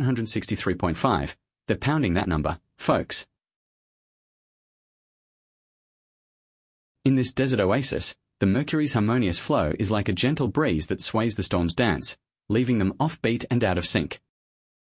163.5. They're pounding that number, folks. In this desert oasis, the Mercury's harmonious flow is like a gentle breeze that sways the storm's dance, leaving them offbeat and out of sync.